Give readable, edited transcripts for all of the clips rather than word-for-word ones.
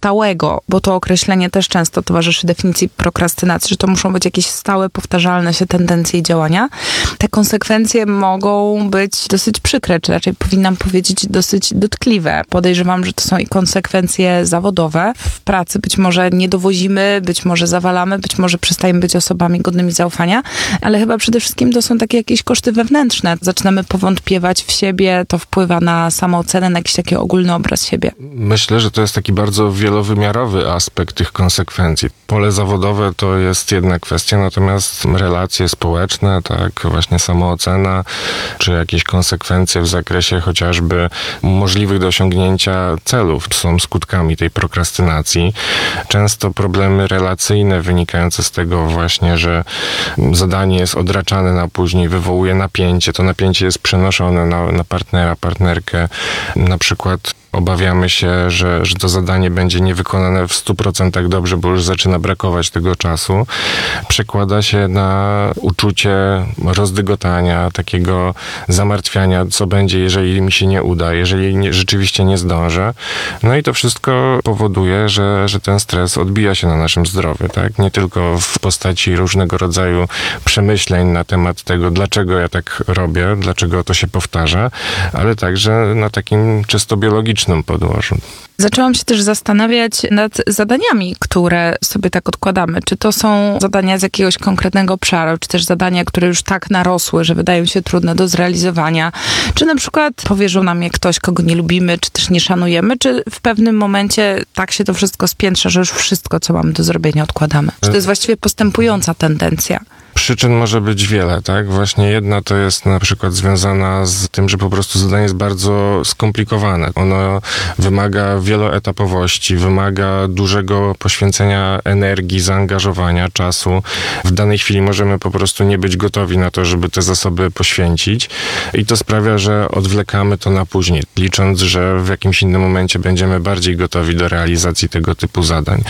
stałego, bo to określenie też często towarzyszy definicji prokrastynacji, że to muszą być jakieś stałe, powtarzalne się tendencje i działania. Te konsekwencje mogą być dosyć przykre, czy raczej powinnam powiedzieć dosyć dotkliwe. Podejrzewam, że to są i konsekwencje zawodowe. W pracy być może nie dowozimy, być może zawalamy, być może przestajemy być osobami godnymi zaufania, ale chyba przede wszystkim to są takie jakieś koszty wewnętrzne. Zaczynamy powątpiewać w siebie, to wpływa na samoocenę, na jakiś taki ogólny obraz siebie. Myślę, że to jest taki bardzo wielowymiarowy aspekt tych konsekwencji. Pole zawodowe to jest jedna kwestia, natomiast relacje społeczne, tak, właśnie samoocena, czy jakieś konsekwencje w zakresie chociażby możliwych do osiągnięcia celów są skutkami tej prokrastynacji. Często problemy relacyjne wynikające z tego właśnie, że zadanie jest odraczane na później, wywołuje napięcie. To napięcie jest przenoszone na partnera, partnerkę. Na przykład obawiamy się, że to zadanie będzie niewykonane w 100% dobrze, bo już zaczyna brakować tego czasu. Przekłada się na uczucie rozdygotania, takiego zamartwiania, co będzie, jeżeli mi się nie uda, jeżeli rzeczywiście nie zdążę. No i to wszystko powoduje, że ten stres odbija się na naszym zdrowiu, tak? Nie tylko w postaci różnego rodzaju przemyśleń na temat tego, dlaczego ja tak robię, dlaczego to się powtarza, ale także na takim czysto biologicznym podłożu. Zaczęłam się też zastanawiać nad zadaniami, które sobie tak odkładamy. Czy to są zadania z jakiegoś konkretnego obszaru, czy też zadania, które już tak narosły, że wydają się trudne do zrealizowania. Czy na przykład powierzył nam je ktoś, kogo nie lubimy, czy też nie szanujemy, czy w pewnym momencie tak się to wszystko spiętrza, że już wszystko, co mamy do zrobienia, odkładamy. Czy to jest właściwie postępująca tendencja? Przyczyn może być wiele, tak? Właśnie jedna to jest na przykład związana z tym, że po prostu zadanie jest bardzo skomplikowane. Ono wymaga wieloetapowości, wymaga dużego poświęcenia energii, zaangażowania, czasu. W danej chwili możemy po prostu nie być gotowi na to, żeby te zasoby poświęcić i to sprawia, że odwlekamy to na później, licząc, że w jakimś innym momencie będziemy bardziej gotowi do realizacji tego typu zadań.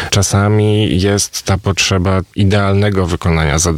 Czasami jest ta potrzeba idealnego wykonania zadania.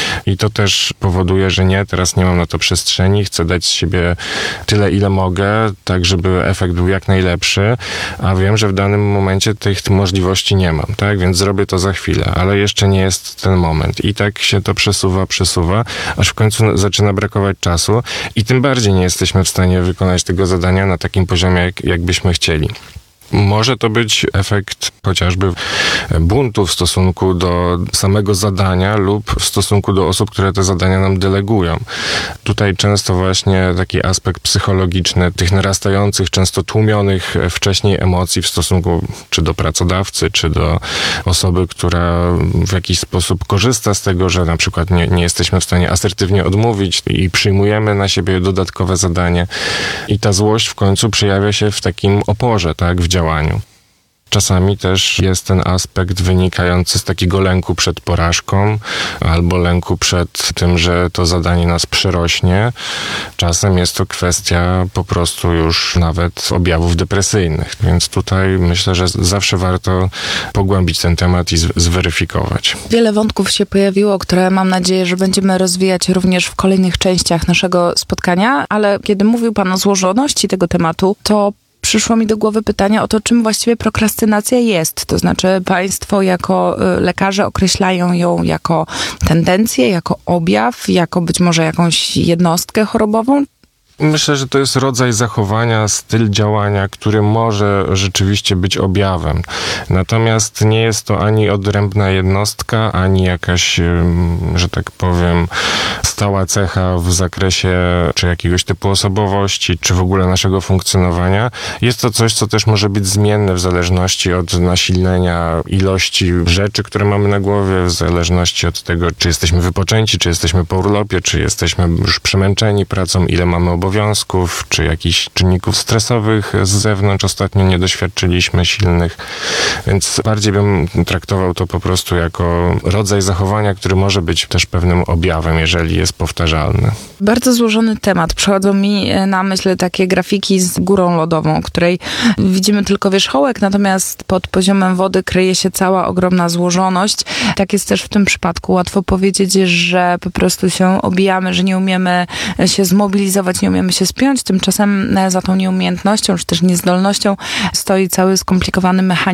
I to też powoduje, że teraz nie mam na to przestrzeni, chcę dać z siebie tyle, ile mogę, tak żeby efekt był jak najlepszy, a wiem, że w danym momencie tych możliwości nie mam, tak? Więc zrobię to za chwilę, ale jeszcze nie jest ten moment. I tak się to przesuwa, aż w końcu zaczyna brakować czasu i tym bardziej nie jesteśmy w stanie wykonać tego zadania na takim poziomie, jakbyśmy chcieli. Może to być efekt chociażby buntu w stosunku do samego zadania lub w stosunku do osób, które te zadania nam delegują. Tutaj często właśnie taki aspekt psychologiczny tych narastających, często tłumionych wcześniej emocji w stosunku czy do pracodawcy, czy do osoby, która w jakiś sposób korzysta z tego, że na przykład nie jesteśmy w stanie asertywnie odmówić i przyjmujemy na siebie dodatkowe zadanie. I ta złość w końcu przejawia się w takim oporze, tak, w działaniu. Czasami też jest ten aspekt wynikający z takiego lęku przed porażką albo lęku przed tym, że to zadanie nas przerośnie. Czasem jest to kwestia po prostu już nawet objawów depresyjnych. Więc tutaj myślę, że zawsze warto pogłębić ten temat i zweryfikować. Wiele wątków się pojawiło, które mam nadzieję, że będziemy rozwijać również w kolejnych częściach naszego spotkania, ale kiedy mówił Pan o złożoności tego tematu, to przyszło mi do głowy pytanie o to, czym właściwie prokrastynacja jest. To znaczy państwo jako lekarze określają ją jako tendencję, jako objaw, jako być może jakąś jednostkę chorobową? Myślę, że to jest rodzaj zachowania, styl działania, który może rzeczywiście być objawem. Natomiast nie jest to ani odrębna jednostka, ani jakaś, że tak powiem, stała cecha w zakresie czy jakiegoś typu osobowości, czy w ogóle naszego funkcjonowania. Jest to coś, co też może być zmienne w zależności od nasilenia ilości rzeczy, które mamy na głowie, w zależności od tego, czy jesteśmy wypoczęci, czy jesteśmy po urlopie, czy jesteśmy już przemęczeni pracą, ile mamy obowiązków, czy jakichś czynników stresowych z zewnątrz ostatnio nie doświadczyliśmy silnych, więc bardziej bym traktował to po prostu jako rodzaj zachowania, który może być też pewnym objawem, jeżeli jest powtarzalny. Bardzo złożony temat. Przychodzą mi na myśl takie grafiki z górą lodową, której widzimy tylko wierzchołek, natomiast pod poziomem wody kryje się cała ogromna złożoność. Tak jest też w tym przypadku. Łatwo powiedzieć, że po prostu się obijamy, że nie umiemy się zmobilizować, nie umiemy się spiąć. Tymczasem za tą nieumiejętnością, czy też niezdolnością stoi cały skomplikowany mechanizm